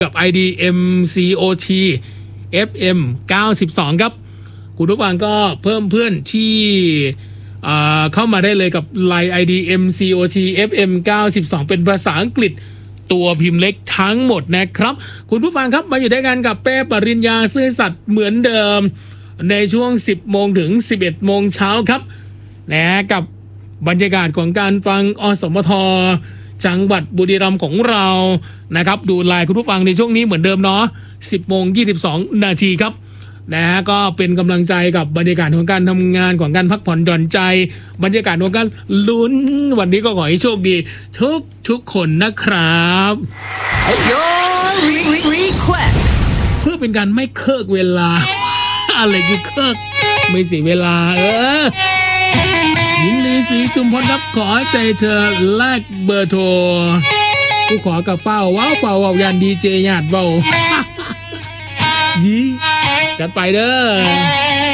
กับ ID MCOT FM 92ครับคุณผู้ฟังก็เพิ่มเพื่อนที่เข้ามาได้เลยกับ Line ID MCOT FM 92เป็นภาษาอังกฤษตัวพิมพ์เล็กทั้งหมดนะครับคุณผู้ฟังครับมาอยู่ด้วยกันกับเป้ปริญญาซื่อสัตย์เหมือนเดิมในช่วง 10 โมงถึง 11 โมงเช้าครับและกับบรรยากาศของการฟังอสมทจังหวัดบุรีรัมย์ของเรานะครับดูไลน์คุณผู้ฟังในช่วงนี้เหมือนเดิมเนาะ 10 โมง 22 นาทีครับนะฮะก็เป็นกำลังใจกับบรรยากาศของการทำงานของการพักผ่อนหย่อนใจบรรยากาศของการลุ้นวันนี้ก็ขอให้โชคดีทุกคนนะครับเพื่อเป็นการไม่เคิกเวลา อะไรคือเคิกไม่เสียเวลาหญิงลีศรีจุมพลครับขอใจเธอแลกเบอร์โทรกูขอกับเฝ้ายันดีเจหยาดเฝ้า ยี่จัดไปเด้อ